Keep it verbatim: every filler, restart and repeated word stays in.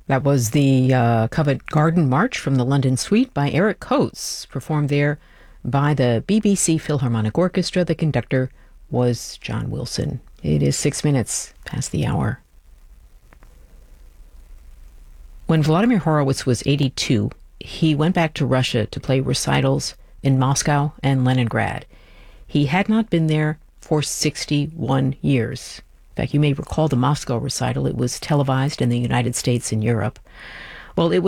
That was the uh, Covent Garden March from the London Suite by Eric Coates, performed there by the B B C Philharmonic Orchestra. The conductor was John Wilson. It is six minutes past the hour. When Vladimir Horowitz was eighty-two, he went back to Russia to play recitals in Moscow and Leningrad. He had not been there for sixty-one years. In fact, you may recall the Moscow recital. It was televised in the United States and Europe. Well, it was